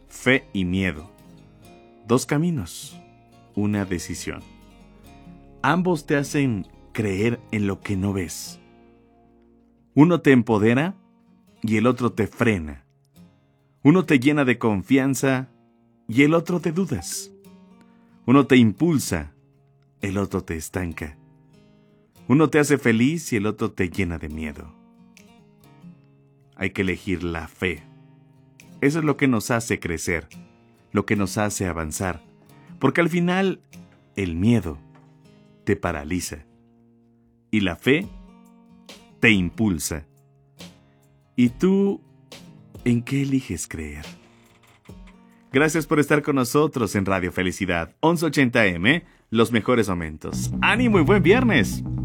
fe y miedo. Dos caminos, una decisión. Ambos te hacen creer en lo que no ves. Uno te empodera y el otro te frena. Uno te llena de confianza y el otro de dudas. Uno te impulsa, el otro te estanca. Uno te hace feliz y el otro te llena de miedo. Hay que elegir la fe. Eso es lo que nos hace crecer, lo que nos hace avanzar. Porque al final, el miedo te paraliza y la fe te impulsa. ¿Y tú en qué eliges creer? Gracias por estar con nosotros en Radio Felicidad 1180 AM, los mejores momentos. ¡Ánimo y buen viernes!